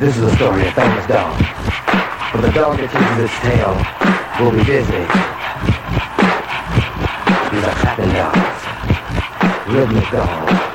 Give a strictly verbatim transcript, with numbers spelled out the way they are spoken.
This is the story of famous dog. For the dog that chases its tail will be busy. These are clapping dogs, rhythmic dogs.